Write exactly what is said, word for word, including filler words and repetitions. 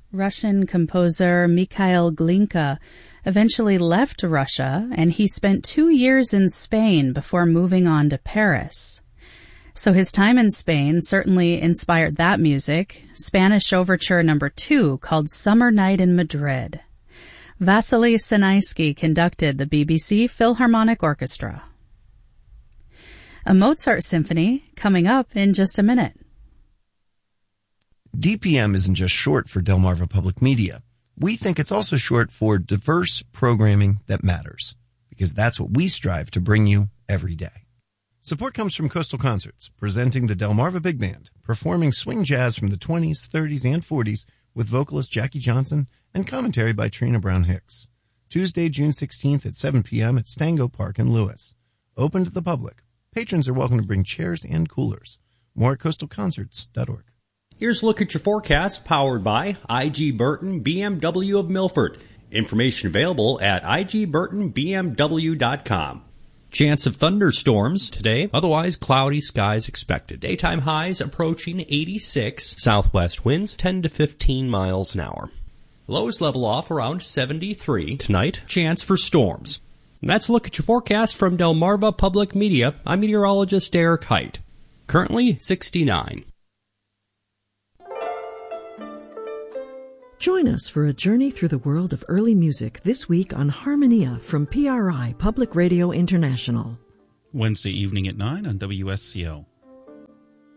Russian composer Mikhail Glinka eventually left Russia, and he spent two years in Spain before moving on to Paris. So his time in Spain certainly inspired that music, Spanish Overture number two, called Summer Night in Madrid. Vasily Sinaisky conducted the B B C Philharmonic Orchestra. A Mozart symphony coming up in just a minute. D P M isn't just short for Delmarva Public Media. We think it's also short for diverse programming that matters, because that's what we strive to bring you every day. Support comes from Coastal Concerts, presenting the Delmarva Big Band, performing swing jazz from the twenties, thirties, and forties with vocalist Jackie Johnson and commentary by Trina Brown Hicks. Tuesday, June sixteenth at seven p.m. at Stango Park in Lewis. Open to the public. Patrons are welcome to bring chairs and coolers. More at coastal concerts dot org. Here's a look at your forecast, powered by I G Burton B M W of Milford. Information available at I G Burton B M W dot com. Chance of thunderstorms today, otherwise cloudy skies expected. Daytime highs approaching eighty-six, southwest winds ten to fifteen miles an hour. Lows level off around seventy-three. Tonight, chance for storms. And that's a look at your forecast from Delmarva Public Media. I'm meteorologist Derek Height. Currently sixty-nine. Join us for a journey through the world of early music this week on Harmonia from P R I Public Radio International. Wednesday evening at nine on W S C O.